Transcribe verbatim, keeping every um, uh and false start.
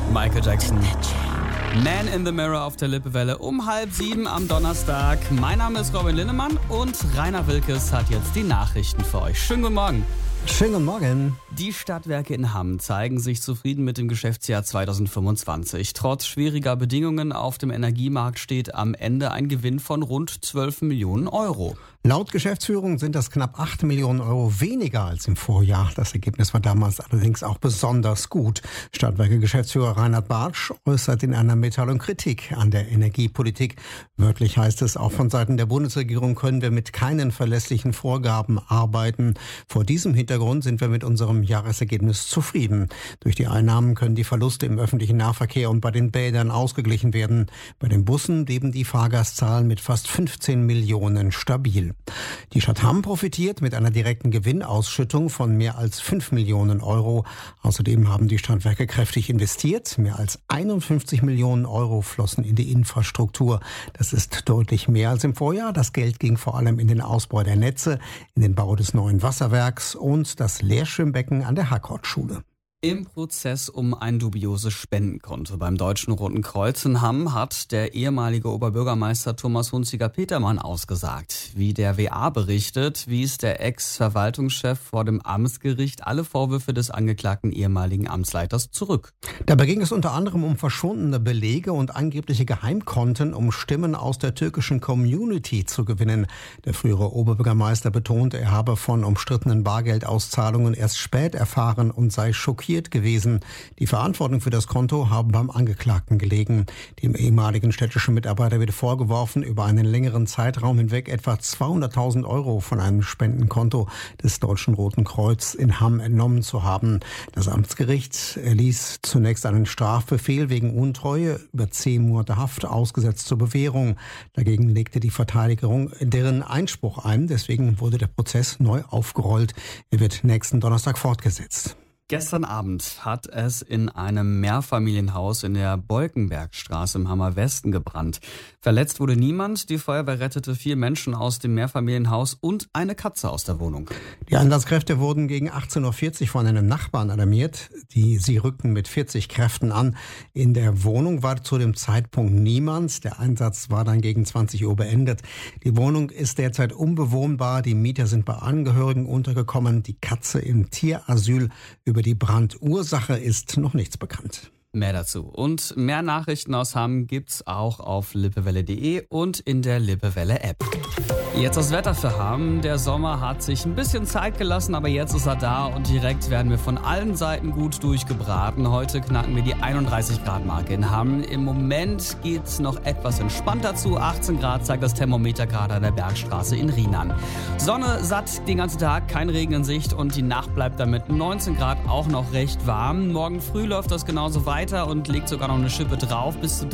Michael Jackson. Man in the Mirror auf der Lippewelle um halb sieben am Donnerstag. Mein Name ist Robin Linnemann und Rainer Wilkes hat jetzt die Nachrichten für euch. Schönen guten Morgen. Schönen guten Morgen. Die Stadtwerke in Hamm zeigen sich zufrieden mit dem Geschäftsjahr zweitausendfünfundzwanzig. Trotz schwieriger Bedingungen auf dem Energiemarkt steht am Ende ein Gewinn von rund zwölf Millionen Euro. Laut Geschäftsführung sind das knapp acht Millionen Euro weniger als im Vorjahr. Das Ergebnis war damals allerdings auch besonders gut. Stadtwerke-Geschäftsführer Reinhard Bartsch äußert in einer Mitteilung Kritik an der Energiepolitik. Wörtlich heißt es, auch von Seiten der Bundesregierung können wir mit keinen verlässlichen Vorgaben arbeiten. Vor diesem Hintergrund sind wir mit unserem Jahresergebnis zufrieden. Durch die Einnahmen können die Verluste im öffentlichen Nahverkehr und bei den Bädern ausgeglichen werden. Bei den Bussen blieben die Fahrgastzahlen mit fast fünfzehn Millionen stabil. Die Stadt Hamm profitiert mit einer direkten Gewinnausschüttung von mehr als fünf Millionen Euro. Außerdem haben die Stadtwerke kräftig investiert. Mehr als einundfünfzig Millionen Euro flossen in die Infrastruktur. Das ist deutlich mehr als im Vorjahr. Das Geld ging vor allem in den Ausbau der Netze, in den Bau des neuen Wasserwerks und das Lehrschwimmbecken an der Harcourt-Schule. Im Prozess um ein dubioses Spendenkonto beim Deutschen Roten Kreuz in Hamm hat der ehemalige Oberbürgermeister Thomas Hunziker-Petermann ausgesagt. Wie der W A berichtet, wies der Ex-Verwaltungschef vor dem Amtsgericht alle Vorwürfe des angeklagten ehemaligen Amtsleiters zurück. Dabei ging es unter anderem um verschwundene Belege und angebliche Geheimkonten, um Stimmen aus der türkischen Community zu gewinnen. Der frühere Oberbürgermeister betonte, er habe von umstrittenen Bargeldauszahlungen erst spät erfahren und sei schockiert gewesen. Die Verantwortung für das Konto haben beim Angeklagten gelegen. Dem ehemaligen städtischen Mitarbeiter wird vorgeworfen, über einen längeren Zeitraum hinweg etwa zweihunderttausend Euro von einem Spendenkonto des Deutschen Roten Kreuz in Hamm entnommen zu haben. Das Amtsgericht erließ zunächst einen Strafbefehl wegen Untreue über zehn Monate Haft ausgesetzt zur Bewährung. Dagegen legte die Verteidigung deren Einspruch ein. Deswegen wurde der Prozess neu aufgerollt. Er wird nächsten Donnerstag fortgesetzt. Gestern Abend hat es in einem Mehrfamilienhaus in der Bolkenbergstraße im Hammer Westen gebrannt. Verletzt wurde niemand. Die Feuerwehr rettete vier Menschen aus dem Mehrfamilienhaus und eine Katze aus der Wohnung. Die Einsatzkräfte wurden gegen achtzehn Uhr vierzig von einem Nachbarn alarmiert. Die, sie rückten mit vierzig Kräften an. In der Wohnung war zu dem Zeitpunkt niemand. Der Einsatz war dann gegen zwanzig Uhr beendet. Die Wohnung ist derzeit unbewohnbar. Die Mieter sind bei Angehörigen untergekommen. Die Katze im Tierasyl. Über die Brandursache ist noch nichts bekannt. Mehr dazu und mehr Nachrichten aus Hamm gibt's auch auf lippewelle punkt de und in der Lippewelle-App. Jetzt das Wetter für Hamm. Der Sommer hat sich ein bisschen Zeit gelassen, aber jetzt ist er da und direkt werden wir von allen Seiten gut durchgebraten. Heute knacken wir die einunddreißig Grad Marke in Hamm. Im Moment geht's noch etwas entspannter zu. achtzehn Grad zeigt das Thermometer gerade an der Bergstraße in Rienan. Sonne satt den ganzen Tag, kein Regen in Sicht und die Nacht bleibt damit neunzehn Grad auch noch recht warm. Morgen früh läuft das genauso weiter und legt sogar noch eine Schippe drauf bis zu